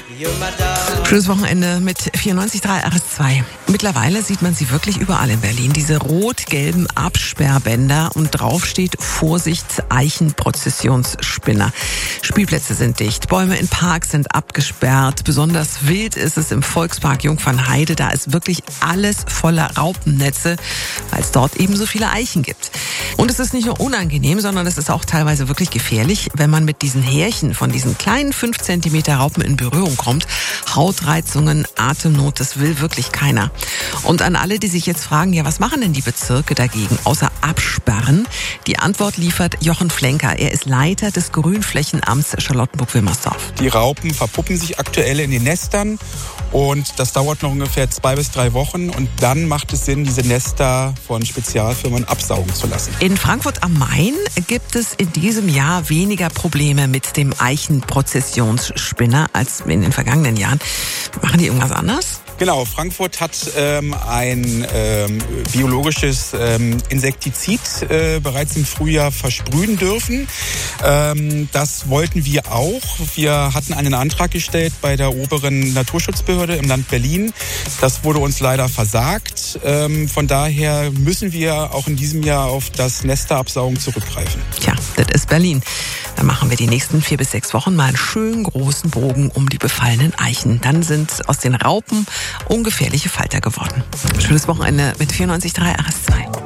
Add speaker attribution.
Speaker 1: Schönes Wochenende mit 94.3 RS2. Mittlerweile sieht man sie wirklich überall in Berlin. Diese rot-gelben Absperrbänder und drauf steht Vorsicht, Eichenprozessionsspinner. Spielplätze sind dicht, Bäume in Parks sind abgesperrt. Besonders wild ist es im Volkspark Jungfernheide. Da ist wirklich alles voller Raupennetze, weil es dort eben so viele Eichen gibt. Und es ist nicht nur unangenehm, sondern es ist auch teilweise wirklich gefährlich, wenn man mit diesen Härchen von diesen kleinen 5 cm Raupen in Berührung kommt. Hautreizungen, Atemnot, das will wirklich keiner. Und an alle, die sich jetzt fragen, ja, was machen denn die Bezirke dagegen, außer absperren? Die Antwort liefert Jochen Flenker. Er ist Leiter des Grünflächenamts Charlottenburg-Wilmersdorf.
Speaker 2: Die Raupen verpuppen sich aktuell in den Nestern und das dauert noch ungefähr 2 bis 3 Wochen und dann macht es Sinn, diese Nester von Spezialfirmen absaugen zu lassen.
Speaker 1: In Frankfurt am Main gibt es in diesem Jahr weniger Probleme mit dem Eichenprozessionsspinner als in den vergangenen Jahren. Machen die irgendwas anders?
Speaker 2: Genau, Frankfurt hat ein biologisches Insektizid bereits im Frühjahr versprühen dürfen. Das wollten wir auch. Wir hatten einen Antrag gestellt bei der oberen Naturschutzbehörde im Land Berlin. Das wurde uns leider versagt. Von daher müssen wir auch in diesem Jahr auf das Nesterabsaugen zurückgreifen.
Speaker 1: Tja, das ist Berlin. Dann machen wir die nächsten 4 bis 6 Wochen mal einen schönen großen Bogen um die befallenen Eichen. Dann sind aus den Raupen ungefährliche Falter geworden. Schönes Wochenende mit 94.3 RS2.